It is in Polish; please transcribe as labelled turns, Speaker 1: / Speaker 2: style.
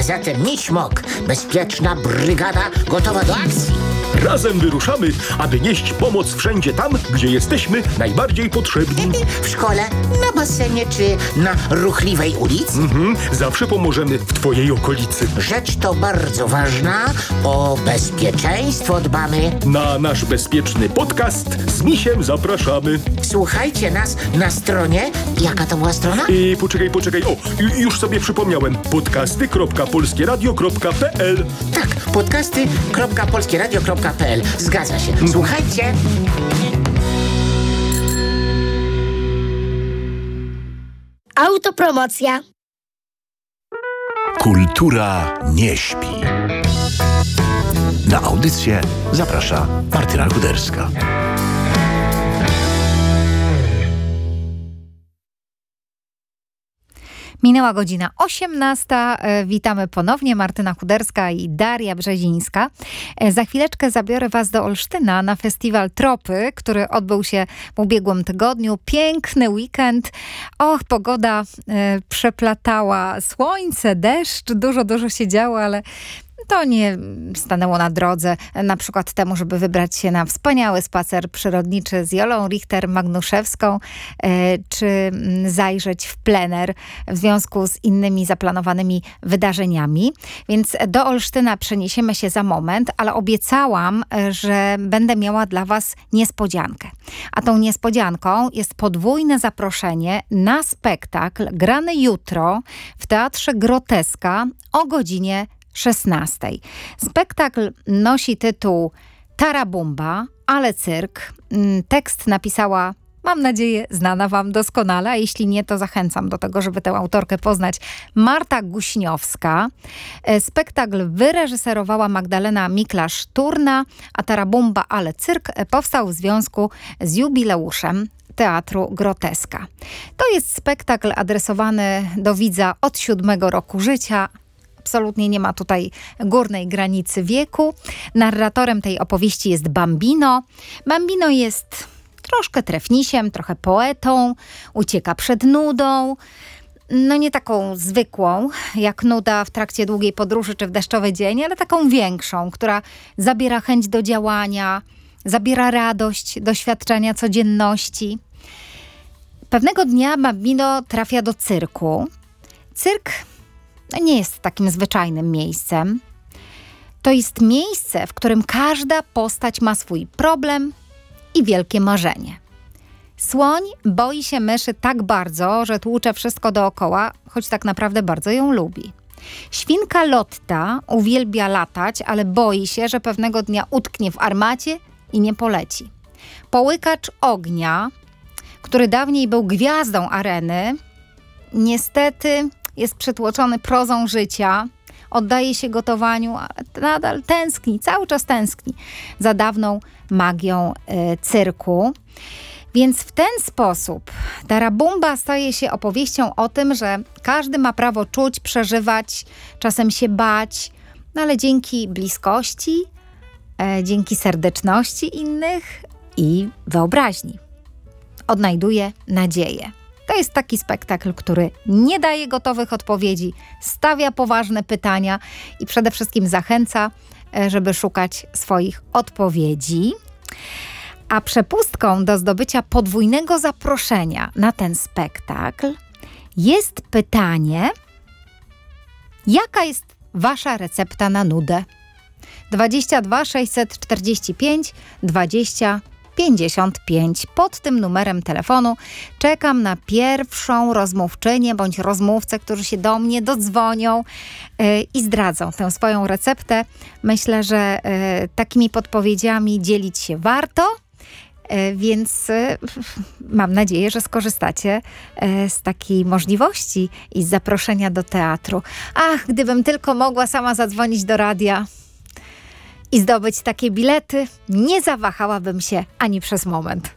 Speaker 1: zatem nie śmok. Bezpieczna brygada gotowa do akcji.
Speaker 2: Razem wyruszamy, aby nieść pomoc wszędzie tam, gdzie jesteśmy najbardziej potrzebni.
Speaker 1: W szkole, na basenie czy na ruchliwej ulicy.
Speaker 2: Zawsze pomożemy w twojej okolicy.
Speaker 1: Rzecz to bardzo ważna. O bezpieczeństwo dbamy.
Speaker 2: Na nasz bezpieczny podcast z Misiem zapraszamy.
Speaker 1: Słuchajcie nas na stronie. Jaka to była strona?
Speaker 2: Poczekaj. O, już sobie przypomniałem. podcasty.polskieradio.pl.
Speaker 1: Tak, podcasty.polskieradio.pl. Zgadza się. Słuchajcie.
Speaker 3: Autopromocja.
Speaker 4: Kultura nie śpi. Na audycję zaprasza Martyna Kuderska.
Speaker 5: Minęła godzina 18. Witamy ponownie. Martyna Kuderska i Daria Brzezińska. Za chwileczkę zabiorę was do Olsztyna na festiwal Tropy, który odbył się w ubiegłym tygodniu. Piękny weekend. Pogoda przeplatała słońce, deszcz. Dużo się działo, ale to nie stanęło na drodze na przykład temu, żeby wybrać się na wspaniały spacer przyrodniczy z Jolą Richter-Magnuszewską, czy zajrzeć w plener w związku z innymi zaplanowanymi wydarzeniami. Więc do Olsztyna przeniesiemy się za moment, ale obiecałam, że będę miała dla was niespodziankę. A tą niespodzianką jest podwójne zaproszenie na spektakl grany jutro w Teatrze Groteska o godzinie 16. Spektakl nosi tytuł Tarabumba, ale cyrk. Tekst napisała, mam nadzieję, znana wam doskonale, a jeśli nie, to zachęcam do tego, żeby tę autorkę poznać, Marta Guśniowska. Spektakl wyreżyserowała Magdalena Miklasz-Turna, a Tarabumba, ale cyrk powstał w związku z jubileuszem Teatru Groteska. To jest spektakl adresowany do widza od 7 roku życia. Absolutnie nie ma tutaj górnej granicy wieku. Narratorem tej opowieści jest Bambino. Bambino jest troszkę trefnisiem, trochę poetą, ucieka przed nudą. No nie taką zwykłą, jak nuda w trakcie długiej podróży czy w deszczowy dzień, ale taką większą, która zabiera chęć do działania, zabiera radość doświadczenia codzienności. Pewnego dnia Bambino trafia do cyrku. Cyrk nie jest takim zwyczajnym miejscem. To jest miejsce, w którym każda postać ma swój problem i wielkie marzenie. Słoń boi się myszy tak bardzo, że tłucze wszystko dookoła, choć tak naprawdę bardzo ją lubi. Świnka Lotta uwielbia latać, ale boi się, że pewnego dnia utknie w armacie i nie poleci. Połykacz ognia, który dawniej był gwiazdą areny, niestety jest przytłoczony prozą życia, oddaje się gotowaniu, ale nadal tęskni, cały czas tęskni za dawną magią cyrku. Więc w ten sposób Tarabumba staje się opowieścią o tym, że każdy ma prawo czuć, przeżywać, czasem się bać, no ale dzięki bliskości, dzięki serdeczności innych i wyobraźni odnajduje nadzieję. To jest taki spektakl, który nie daje gotowych odpowiedzi, stawia poważne pytania i przede wszystkim zachęca, żeby szukać swoich odpowiedzi. A przepustką do zdobycia podwójnego zaproszenia na ten spektakl jest pytanie, jaka jest wasza recepta na nudę? 22 645 20 55. Pod tym numerem telefonu czekam na pierwszą rozmówczynię bądź rozmówcę, którzy się do mnie dodzwonią i zdradzą tę swoją receptę. Myślę, że takimi podpowiedziami dzielić się warto, więc mam nadzieję, że skorzystacie z takiej możliwości i z zaproszenia do teatru. Ach, gdybym tylko mogła sama zadzwonić do radia i zdobyć takie bilety, nie zawahałabym się ani przez moment.